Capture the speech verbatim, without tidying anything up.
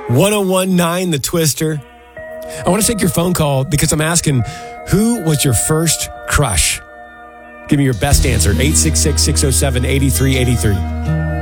one oh one point nine The Twister. I want to take your phone call because I'm asking, who was your first crush? Give me your best answer. eight six six, six oh seven, eight three eight three.